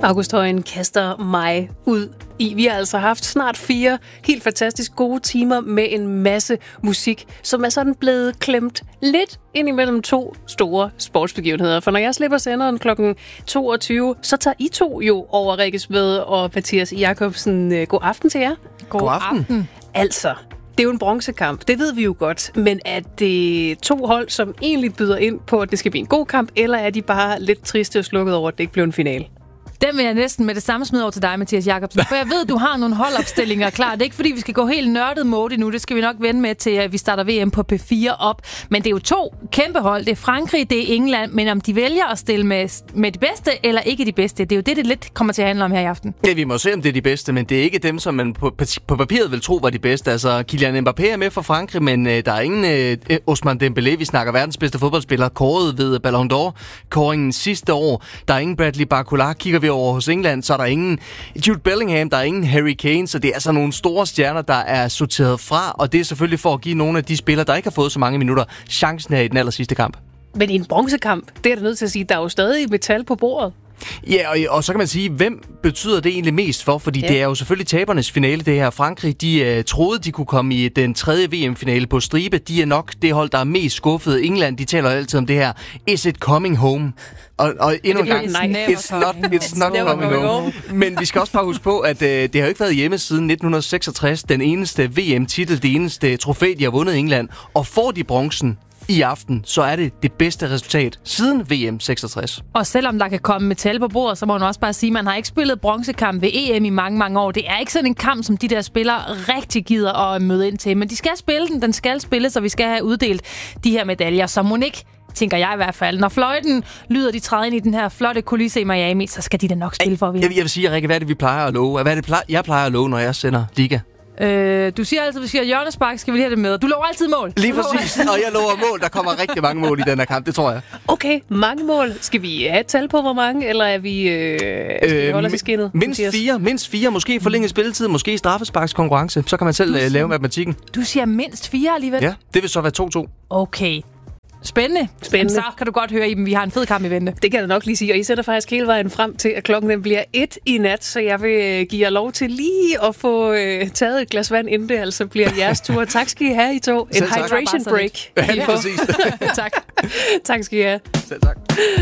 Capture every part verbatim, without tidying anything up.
August Højen kaster mig ud i. Vi har altså haft snart fire helt fantastisk gode timer med en masse musik, som er sådan blevet klemt lidt ind imellem to store sportsbegivenheder. For når jeg slipper senderen klokken toogtyve, så tager I to jo over, Rikke Smed og Mathias Jakobsen. God aften til jer. God, God aften. aften. Altså, det er jo en bronzekamp, det ved vi jo godt, men er det to hold, som egentlig byder ind på, at det skal blive en god kamp, eller er de bare lidt triste og slukket over, at det ikke blev en finale? Den vil jeg næsten med det samme smide over til dig, Mathias Jakobsen. For jeg ved, at du har nogle holdopstillinger klar. Det er ikke, fordi vi skal gå helt nørdet mode nu. Det skal vi nok vende med til, at vi starter V M på P fire op. Men det er jo to kæmpe hold. Det er Frankrig, det er England. Men om de vælger at stille med, med de bedste eller ikke de bedste, det er jo det, det lidt kommer til at handle om her i aften. Ja, vi må se, om det er de bedste, men det er ikke dem, som man på, på papiret vil tro var de bedste. Altså, Kylian Mbappé er med for Frankrig, men øh, der er ingen øh, Ousmane Dembélé. Vi snakker verdens bedste fodboldspiller, kåret ved Ballon d'Or-kåringen sidste år. Der er ingen Bradley Barcola. Kigger vi over hos England, så er der ingen Jude Bellingham, der er ingen Harry Kane, så det er altså nogle store stjerner, der er sorteret fra, og det er selvfølgelig for at give nogle af de spillere, der ikke har fået så mange minutter, chancen her i den aller sidste kamp. Men i en bronzekamp, det er der nødt til at sige, der er jo stadig metal på bordet. Ja, og, og så kan man sige, hvem betyder det egentlig mest for? Fordi ja. det er jo selvfølgelig tabernes finale, det her. Frankrig, de uh, troede, de kunne komme i den tredje V M-finale på stribe. De er nok det hold, der er mest skuffet. England, de taler altid om det her. Is it coming home? Og, og endnu en gang, it's not, it's not coming home. home. Men vi skal også bare huske på, at uh, det har jo ikke været hjemme siden nitten seksogtres. Den eneste V M-titel, det eneste trofæ, de har vundet i England. Og får de bronzen i aften, så er det det bedste resultat siden V M seksogtres. Og selvom der kan komme metal på bordet, så må man også bare sige, at man har ikke spillet bronzekamp ved E M i mange, mange år. Det er ikke sådan en kamp, som de der spillere rigtig gider at møde ind til. Men de skal spille den, den skal spilles, så vi skal have uddelt de her medaljer. Så må ikke, tænker jeg i hvert fald. Når fløjten lyder, de træder ind i den her flotte kulisse i Miami, så skal de da nok spille for at vinde. Jeg, jeg vil sige, Rikke, hvad er det, vi plejer at love? Hvad er det, plejer, jeg plejer at love, når jeg sender liga? Øh, du siger altid, at vi skal have hjørnespark, skal vi lige have det med. Du lover altid mål. Lige præcis, og jeg lover mål. Der kommer rigtig mange mål i den her kamp, det tror jeg. Okay, mange mål. Skal vi have et tal på, hvor mange, eller er vi, øh, skal øh, vi holde os i skinnet? Mindst fire, mindst fire. Måske forlænget spilletid, måske straffesparkskonkurrence. Så kan man selv siger, lave matematikken. Du siger mindst fire alligevel? Ja, det vil så være to to. Okay. Spændende. Spændende. Jamen, så kan du godt høre, at vi har en fed kamp i vente. Det kan jeg nok lige sige, og I sætter faktisk hele vejen frem til, at klokken den bliver et i nat, så jeg vil give jer lov til lige at få øh, taget et glas vand, inden det altså bliver jeres tur. Tak skal I have, I to. En Selv hydration tak. break. Ja, lige præcis. Tak. Tak skal I have. Selv tak.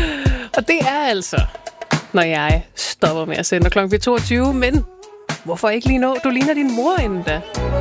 Og det er altså, når jeg stopper med at sende, og klokken bliver toogtyve, men hvorfor ikke lige nå? Du ligner din mor inden da.